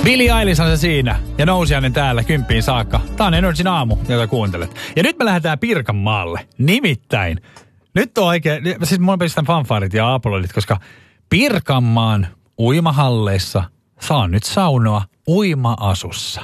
Billie Eilish on se siinä ja Nousiainen täällä 10 saakka. Tää on Energin aamu, jota kuuntelet. Ja nyt me lähdetään Pirkanmaalle. Nimittäin. Nyt on oikein, siis mun pistän fanfaarit ja aplodit, koska Pirkanmaan uimahalleissa saa nyt saunoa uima-asussa.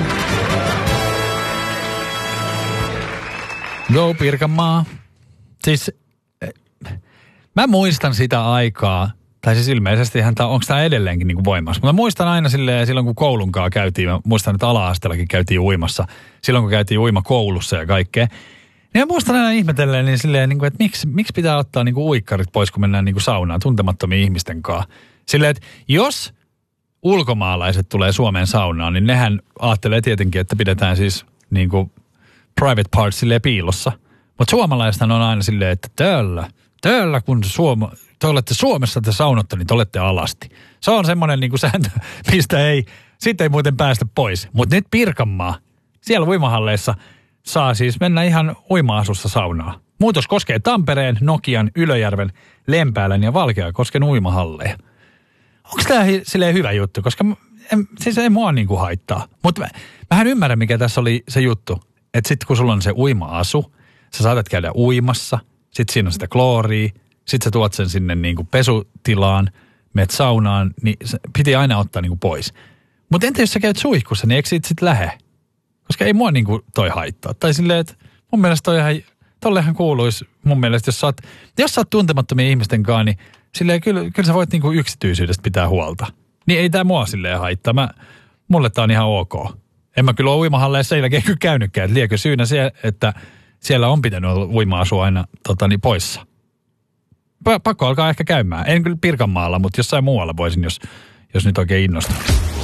Go Pirkanmaa. Siis mä muistan sitä aikaa, tai siis ilmeisesti onko tämä edelleenkin niin kuin voimassa. Mutta mä muistan aina silloin, kun koulunkaan käytiin, mä muistan, että ala-asteellakin käytiin uimassa, silloin kun käytiin uimakoulussa ja kaikkea. Niin mä muistan aina ihmetelleen niin silleen, niin kuin, että miksi pitää ottaa niin kuin uikkarit pois, kun mennään niin kuin saunaan tuntemattomien ihmisten kanssa. Silleen, että jos ulkomaalaiset tulee Suomeen saunaan, niin nehän ajattelee tietenkin, että pidetään siis niin kuin private parts silleen piilossa. Mutta suomalaiset on aina silleen, että täällä kun te olette Suomessa, te saunotte, niin te olette alasti. Se on semmoinen niin kuin sääntö, mistä siitä ei muuten päästä pois. Mutta nyt Pirkanmaa, siellä uimahalleissa saa siis mennä ihan uima-asussa saunaa. Muutos koskee Tampereen, Nokian, Ylöjärven, Lempäälän ja Valkeakosken uimahalleja. Onko tämä silleen hyvä juttu? Koska siis ei mua niinku haittaa. Mutta mähän ymmärrän, mikä tässä oli se juttu. Että sitten kun sulla on se uima-asu, sä saatat käydä uimassa, sitten siinä on sitä klooria, sitten sä tuot sen sinne niinku pesutilaan, meet saunaan, niin piti aina ottaa niinku pois. Mutta entä jos sä käyt suihkussa, niin eikö siitä sitten lähe? Koska ei mua niinku toi haittaa. Tai silleen, että mun mielestä tollehan kuuluisi mun mielestä, jos sä oot tuntemattomien ihmisten kanssa, niin silleen kyllä sä voit niinku yksityisyydestä pitää huolta. Niin ei tää mua silleen haittaa. Mulle tää on ihan ok. En mä kyllä ole uimahalleissa sen jälkeen kyllä käynytkään. Että liekö syynä se, että siellä on pitänyt olla uima-asu aina poissa. Pakko alkaa ehkä käymään. En kyllä Pirkanmaalla, mutta jossain muualla voisin, jos nyt oikein innostaa.